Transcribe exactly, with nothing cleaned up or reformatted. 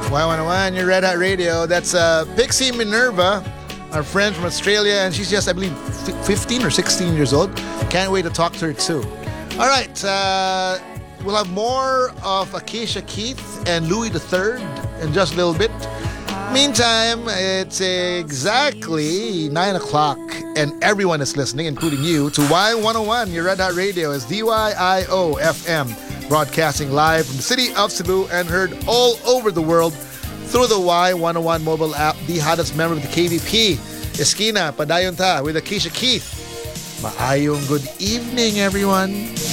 Y one oh one, your Red Hot Radio. That's uh, Pixie Minerva, our friend from Australia, and she's just, I believe, f- fifteen or sixteen years old. Can't wait to talk to her too. All right, uh, we'll have more of Acacia Keith and Louis the Third in just a little bit. Meantime, it's exactly nine o'clock, and everyone is listening, including you, to Y one oh one, your Red Hot Radio, is D Y I O F M, broadcasting live from the city of Cebu and heard all over the world through the Y one oh one mobile app, the hottest member of the K V P. Esquina, padayon ta with Acacia Keith. Maayong good evening, everyone.